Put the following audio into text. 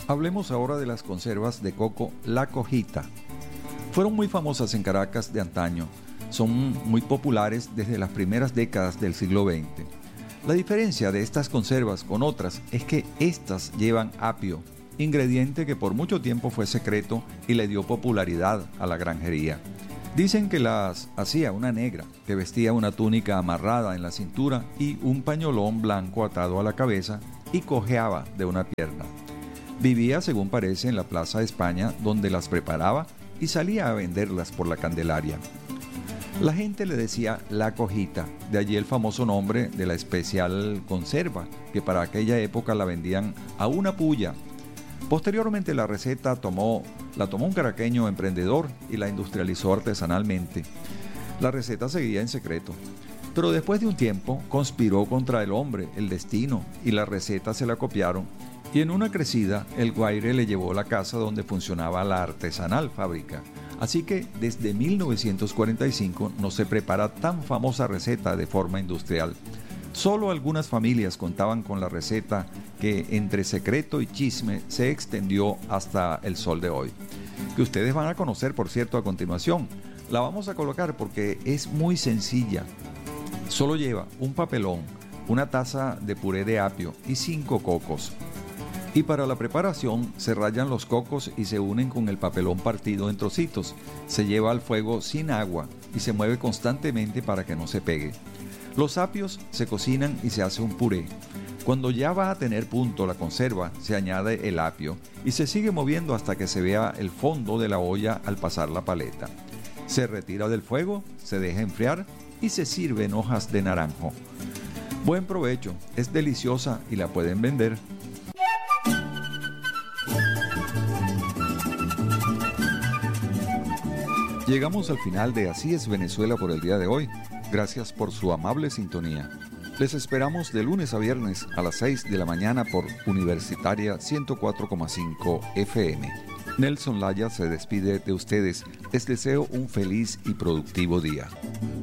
Hablemos ahora de las conservas de coco La Cojita. Fueron muy famosas en Caracas de antaño. Son muy populares desde las primeras décadas del siglo XX. La diferencia de estas conservas con otras es que estas llevan apio, ingrediente que por mucho tiempo fue secreto y le dio popularidad a la granjería. Dicen que las hacía una negra que vestía una túnica amarrada en la cintura y un pañolón blanco atado a la cabeza y cojeaba de una pierna. Vivía, según parece, en la Plaza de España, donde las preparaba y salía a venderlas por la Candelaria. La gente le decía La Cojita, de allí el famoso nombre de la especial conserva, que para aquella época la vendían a una puya. Posteriormente la receta la tomó un caraqueño emprendedor y la industrializó artesanalmente. La receta seguía en secreto, pero después de un tiempo conspiró contra el hombre, el destino, y la receta se la copiaron, y en una crecida el Guaire le llevó la casa donde funcionaba la artesanal fábrica. Así que desde 1945 no se prepara tan famosa receta de forma industrial. Solo algunas familias contaban con la receta que entre secreto y chisme se extendió hasta el sol de hoy, que ustedes van a conocer, por cierto, a continuación. La vamos a colocar porque es muy sencilla. Solo lleva un papelón, una taza de puré de apio y 5 cocos. Y para la preparación se rayan los cocos y se unen con el papelón partido en trocitos. Se lleva al fuego sin agua y se mueve constantemente para que no se pegue. Los apios se cocinan y se hace un puré. Cuando ya va a tener punto la conserva, se añade el apio y se sigue moviendo hasta que se vea el fondo de la olla al pasar la paleta. Se retira del fuego, se deja enfriar y se sirve en hojas de naranjo. Buen provecho, es deliciosa y la pueden vender. Llegamos al final de Así es Venezuela por el día de hoy. Gracias por su amable sintonía. Les esperamos de lunes a viernes a las 6 de la mañana por Universitaria 104,5 FM. Nelson Laya se despide de ustedes. Les deseo un feliz y productivo día.